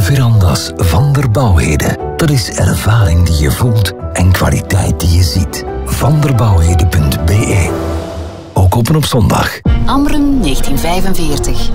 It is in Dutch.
Verandas van der Bouwheden. Dat is ervaring die je voelt en kwaliteit die je ziet. vanderbouwheden.be. Ook open op zondag. Amrum 1945.